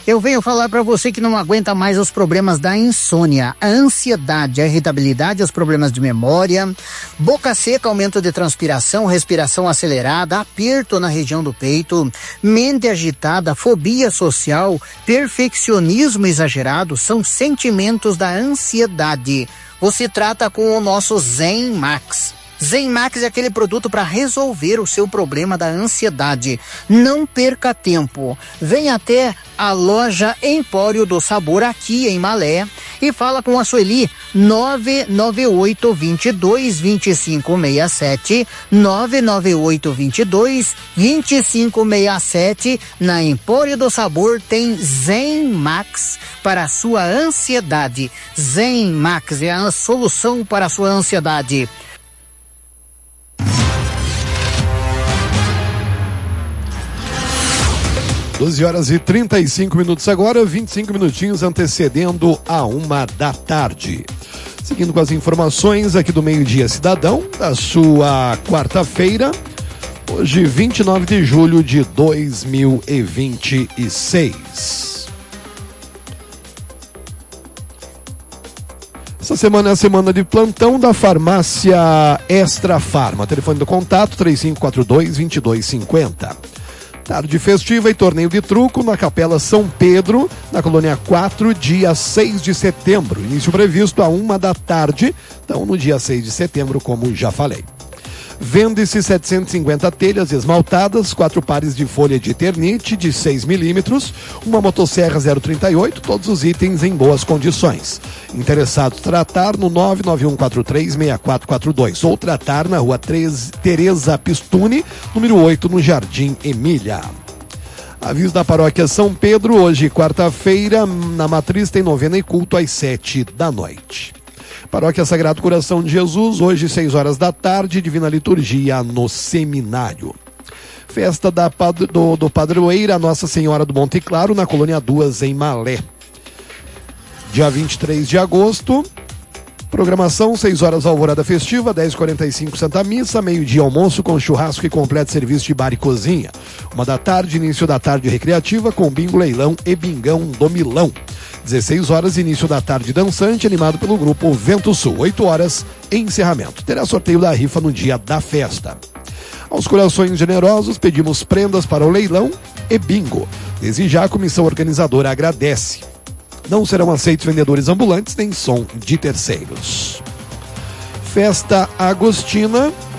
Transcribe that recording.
Eu venho falar para você que não aguenta mais os problemas da insônia, a ansiedade, a irritabilidade, os problemas de memória, boca seca, aumento de transpiração, respiração acelerada, aperto na região do peito, mente agitada, fobia social, perfeccionismo exagerado, são sentimentos da ansiedade. Você trata com o nosso Zen Max. Zen Max é aquele produto para resolver o seu problema da ansiedade. Não perca tempo. Venha até a loja Empório do Sabor aqui em Malé e fala com a Sueli 998-22-2567 998-22-2567. Na Empório do Sabor tem Zen Max para a sua ansiedade. Zen Max é a solução para a sua ansiedade. 12h35 agora, 25 minutinhos antecedendo a 1h. Seguindo com as informações aqui do Meio-Dia Cidadão, da sua quarta-feira, hoje 29 de julho de 2026. Essa semana é a semana de plantão da farmácia Extra Farma. Telefone do contato 3542-2250. Tarde festiva e torneio de truco na Capela São Pedro, na Colônia 4, dia 6 de setembro. Início previsto a 1h. Então, no dia 6 de setembro, como já falei. Vende-se 750 telhas esmaltadas, 4 pares de folha de Eternite de 6 milímetros, uma motosserra 038, todos os itens em boas condições. Interessados tratar no 991436442 ou tratar na rua Tereza Pistuni, número 8, no Jardim Emília. Aviso da paróquia São Pedro, hoje quarta-feira, na Matriz tem novena e culto às 7h. Paróquia Sagrado Coração de Jesus, hoje 6h, Divina Liturgia no Seminário. Festa do Padroeira Nossa Senhora do Monte Claro, na Colônia 2, em Malé. Dia 23 de agosto, programação, 6h alvorada festiva, 10h45 Santa Missa, meio-dia almoço com churrasco e completo serviço de bar e cozinha. 1h, início da tarde recreativa com bingo, leilão e bingão do Milão. 16h, início da tarde dançante, animado pelo grupo Vento Sul. 8h, encerramento. Terá sorteio da rifa no dia da festa. Aos corações generosos, pedimos prendas para o leilão e bingo. Desde já, a comissão organizadora agradece. Não serão aceitos vendedores ambulantes nem som de terceiros. Festa Agostina,